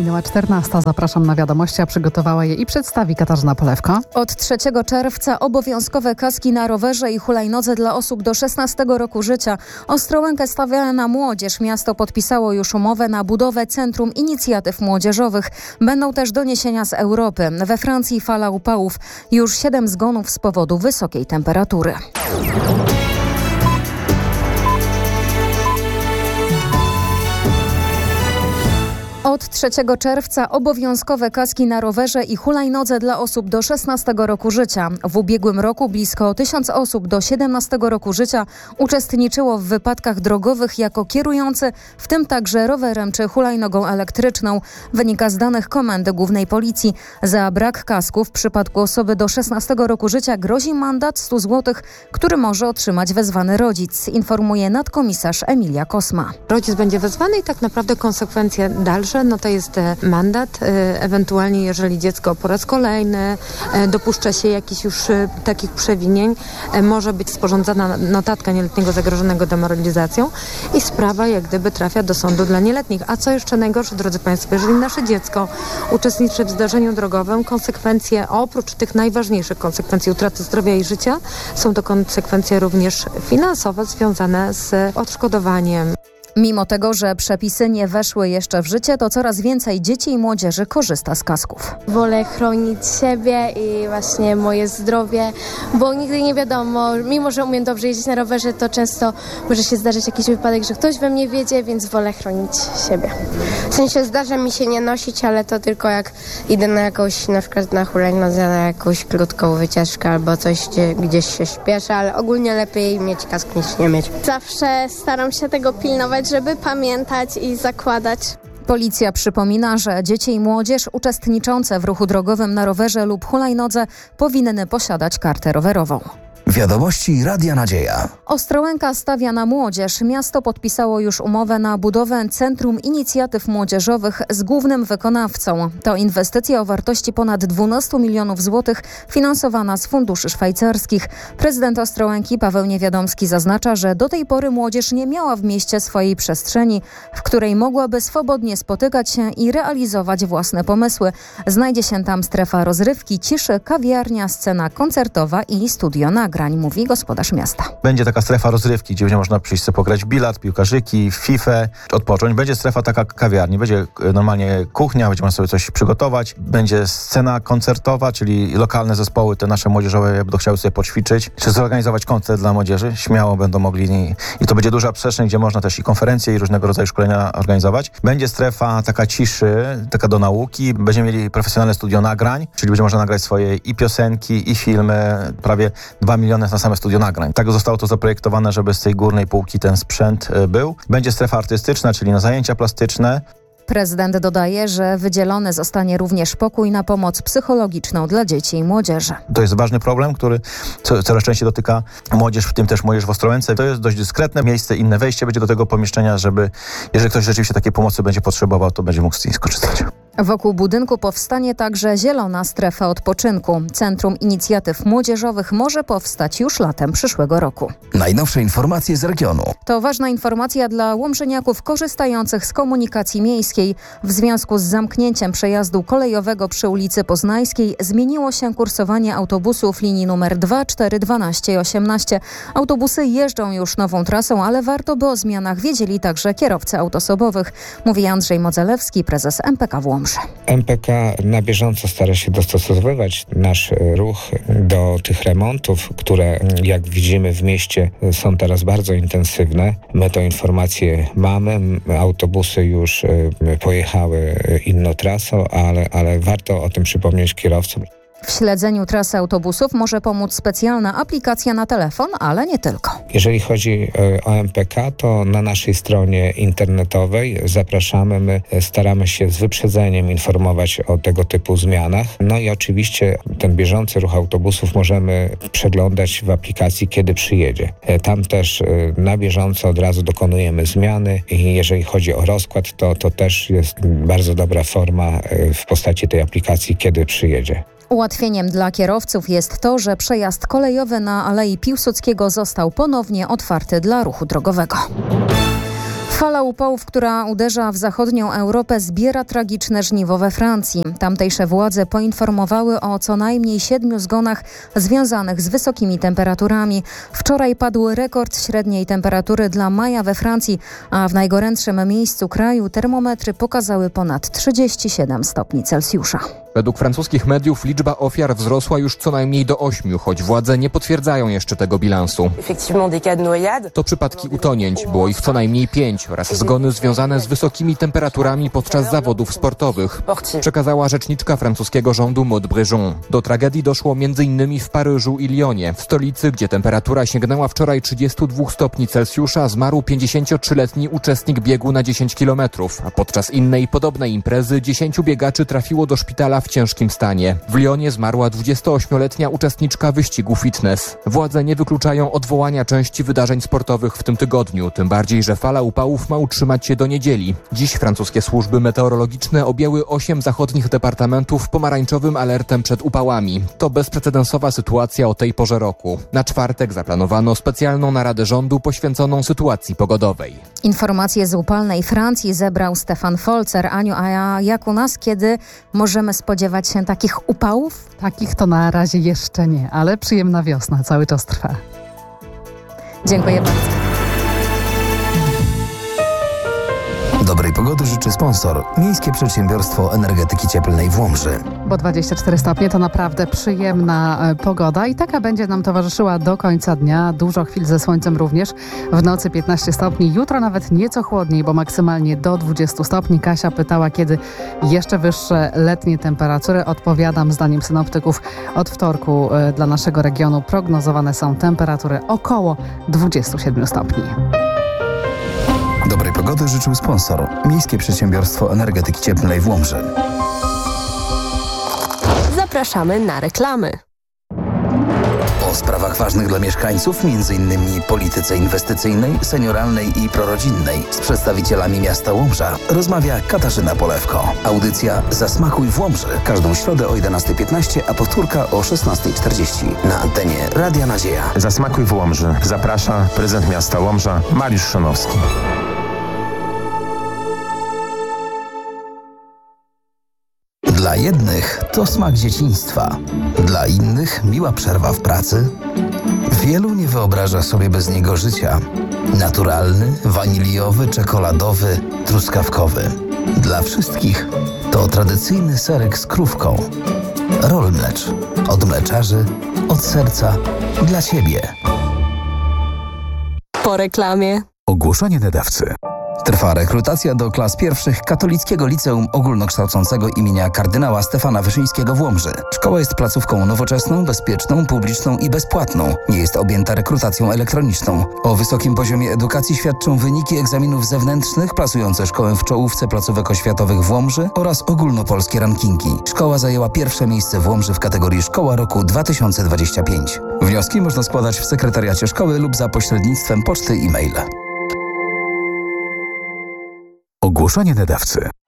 Minęła 14. Zapraszam na wiadomości, a przygotowała je i przedstawi Katarzyna Polewko. Od 3 czerwca obowiązkowe kaski na rowerze i hulajnodze dla osób do 16 roku życia. Ostrołękę stawia na młodzież. Miasto podpisało już umowę na budowę Centrum Inicjatyw Młodzieżowych. Będą też doniesienia z Europy. We Francji fala upałów. Już 7 zgonów z powodu wysokiej temperatury. Od 3 czerwca obowiązkowe kaski na rowerze i hulajnodze dla osób do 16 roku życia. W ubiegłym roku blisko 1000 osób do 17 roku życia uczestniczyło w wypadkach drogowych jako kierujący, w tym także rowerem czy hulajnogą elektryczną. Wynika z danych Komendy Głównej Policji. Za brak kasku w przypadku osoby do 16 roku życia grozi mandat 100 zł, który może otrzymać wezwany rodzic, informuje nadkomisarz Emilia Kosma. Rodzic będzie wezwany i tak naprawdę konsekwencje dalsze to jest mandat. Ewentualnie jeżeli dziecko po raz kolejny dopuszcza się jakichś już takich przewinień, może być sporządzana notatka nieletniego zagrożonego demoralizacją i sprawa jak gdyby trafia do sądu dla nieletnich. A co jeszcze najgorsze, drodzy Państwo, jeżeli nasze dziecko uczestniczy w zdarzeniu drogowym, konsekwencje oprócz tych najważniejszych konsekwencji utraty zdrowia i życia, są to konsekwencje również finansowe związane z odszkodowaniem. Mimo tego, że przepisy nie weszły jeszcze w życie, to coraz więcej dzieci i młodzieży korzysta z kasków. Wolę chronić siebie i właśnie moje zdrowie, bo nigdy nie wiadomo, mimo że umiem dobrze jeździć na rowerze, to często może się zdarzyć jakiś wypadek, że ktoś we mnie wiedzie, więc wolę chronić siebie. W sensie zdarza mi się nie nosić, ale to tylko jak idę na jakąś, na przykład na hulajnodze, na jakąś krótką wycieczkę albo coś, gdzieś się śpieszę, ale ogólnie lepiej mieć kask niż nie mieć. Zawsze staram się tego pilnować, żeby pamiętać i zakładać. Policja przypomina, że dzieci i młodzież uczestniczące w ruchu drogowym na rowerze lub hulajnodze powinny posiadać kartę rowerową. Wiadomości Radia Nadzieja. Ostrołęka stawia na młodzież. Miasto podpisało już umowę na budowę Centrum Inicjatyw Młodzieżowych z głównym wykonawcą. To inwestycja o wartości ponad 12 milionów złotych finansowana z funduszy szwajcarskich. Prezydent Ostrołęki Paweł Niewiadomski zaznacza, że do tej pory młodzież nie miała w mieście swojej przestrzeni, w której mogłaby swobodnie spotykać się i realizować własne pomysły. Znajdzie się tam strefa rozrywki, ciszy, kawiarnia, scena koncertowa i studio nagrań, mówi gospodarz miasta. Będzie taka strefa rozrywki, gdzie będzie można przyjść sobie pograć w bilet, piłkarzyki, w fifę, odpocząć. Będzie strefa taka kawiarni, będzie normalnie kuchnia, będzie można sobie coś przygotować. Będzie scena koncertowa, czyli lokalne zespoły, te nasze młodzieżowe, będą chciały sobie poćwiczyć, czy zorganizować koncert dla młodzieży. Śmiało będą mogli i to będzie duża przestrzeń, gdzie można też i konferencje, i różnego rodzaju szkolenia organizować. Będzie strefa taka ciszy, taka do nauki. Będziemy mieli profesjonalne studio nagrań, czyli będzie można nagrać swoje i piosenki, i filmy. Prawie 2 miliony na same studio nagrań. Tak zostało to zaprojektowane, żeby z tej górnej półki ten sprzęt był. Będzie strefa artystyczna, czyli na zajęcia plastyczne. Prezydent dodaje, że wydzielony zostanie również pokój na pomoc psychologiczną dla dzieci i młodzieży. To jest ważny problem, który coraz częściej dotyka młodzież, w tym też młodzież w Ostrołęce. To jest dość dyskretne miejsce, inne wejście będzie do tego pomieszczenia, żeby, jeżeli ktoś rzeczywiście takiej pomocy będzie potrzebował, to będzie mógł z niej skorzystać. Wokół budynku powstanie także zielona strefa odpoczynku. Centrum Inicjatyw Młodzieżowych może powstać już latem przyszłego roku. Najnowsze informacje z regionu. To ważna informacja dla łomżyniaków korzystających z komunikacji miejskiej. W związku z zamknięciem przejazdu kolejowego przy ulicy Poznańskiej zmieniło się kursowanie autobusów linii numer 2, 4, 12 i 18. Autobusy jeżdżą już nową trasą, ale warto, by o zmianach wiedzieli także kierowcy autosobowych, mówi Andrzej Modzelewski, prezes MPK w Łomży. MPK na bieżąco stara się dostosowywać nasz ruch do tych remontów, które jak widzimy w mieście są teraz bardzo intensywne. My tę informację mamy, autobusy już pojechały inną trasą, ale warto o tym przypomnieć kierowcom. W śledzeniu trasy autobusów może pomóc specjalna aplikacja na telefon, ale nie tylko. Jeżeli chodzi o MPK, to na naszej stronie internetowej zapraszamy. My staramy się z wyprzedzeniem informować o tego typu zmianach. No i oczywiście ten bieżący ruch autobusów możemy przeglądać w aplikacji, kiedy przyjedzie. Tam też na bieżąco od razu dokonujemy zmiany i jeżeli chodzi o rozkład, to też jest bardzo dobra forma w postaci tej aplikacji, kiedy przyjedzie. Ułatwieniem dla kierowców jest to, że przejazd kolejowy na Alei Piłsudskiego został ponownie otwarty dla ruchu drogowego. Fala upałów, która uderza w zachodnią Europę, zbiera tragiczne żniwo we Francji. Tamtejsze władze poinformowały o co najmniej 7 zgonach związanych z wysokimi temperaturami. Wczoraj padł rekord średniej temperatury dla maja we Francji, a w najgorętszym miejscu kraju termometry pokazały ponad 37 stopni Celsjusza. Według francuskich mediów liczba ofiar wzrosła już co najmniej do 8, choć władze nie potwierdzają jeszcze tego bilansu. To przypadki utonięć, było ich co najmniej 5 oraz zgony związane z wysokimi temperaturami podczas zawodów sportowych, przekazała rzeczniczka francuskiego rządu Maud Bréjon. Do tragedii doszło m.in. w Paryżu i Lyonie. W stolicy, gdzie temperatura sięgnęła wczoraj 32 stopni Celsjusza, zmarł 53-letni uczestnik biegu na 10 km, a podczas innej podobnej imprezy 10 biegaczy trafiło do szpitala w ciężkim stanie. W Lyonie zmarła 28-letnia uczestniczka wyścigu fitness. Władze nie wykluczają odwołania części wydarzeń sportowych w tym tygodniu, tym bardziej, że fala upałów ma utrzymać się do niedzieli. Dziś francuskie służby meteorologiczne objęły 8 zachodnich departamentów pomarańczowym alertem przed upałami. To bezprecedensowa sytuacja o tej porze roku. Na czwartek zaplanowano specjalną naradę rządu poświęconą sytuacji pogodowej. Informacje z upalnej Francji zebrał Stefan Folzer. Aniu, a jak u nas, kiedy możemy spodziewać się takich upałów? Takich to na razie jeszcze nie, ale przyjemna wiosna cały czas trwa. Dziękuję bardzo. Dobrej pogody życzy sponsor Miejskie Przedsiębiorstwo Energetyki Cieplnej w Łomży. Bo 24 stopnie to naprawdę przyjemna pogoda i taka będzie nam towarzyszyła do końca dnia. Dużo chwil ze słońcem również. W nocy 15 stopni, jutro nawet nieco chłodniej, bo maksymalnie do 20 stopni. Kasia pytała, kiedy jeszcze wyższe letnie temperatury. Odpowiadam, zdaniem synoptyków, od wtorku dla naszego regionu prognozowane są temperatury około 27 stopni. Dobrej pogody życzył sponsor Miejskie Przedsiębiorstwo Energetyki Cieplnej w Łomży. Zapraszamy na reklamy. O sprawach ważnych dla mieszkańców, m.in. polityce inwestycyjnej, senioralnej i prorodzinnej, z przedstawicielami miasta Łomża rozmawia Katarzyna Polewko. Audycja Zasmakuj w Łomży. Każdą środę o 11:15, a powtórka o 16:40 na antenie Radia Nadzieja. Zasmakuj w Łomży. Zaprasza prezydent miasta Łomża Mariusz Szonowski. Dla jednych to smak dzieciństwa, dla innych miła przerwa w pracy. Wielu nie wyobraża sobie bez niego życia. Naturalny, waniliowy, czekoladowy, truskawkowy. Dla wszystkich to tradycyjny serek z krówką. Rollmlecz. Od mleczarzy, od serca, dla Ciebie. Po reklamie. Ogłoszenie nadawcy. Trwa rekrutacja do klas pierwszych Katolickiego Liceum Ogólnokształcącego imienia kardynała Stefana Wyszyńskiego w Łomży. Szkoła jest placówką nowoczesną, bezpieczną, publiczną i bezpłatną. Nie jest objęta rekrutacją elektroniczną. O wysokim poziomie edukacji świadczą wyniki egzaminów zewnętrznych plasujące szkołę w czołówce placówek oświatowych w Łomży oraz ogólnopolskie rankingi. Szkoła zajęła pierwsze miejsce w Łomży w kategorii Szkoła Roku 2025. Wnioski można składać w sekretariacie szkoły lub za pośrednictwem poczty e-mail. Ogłoszenie nadawcy.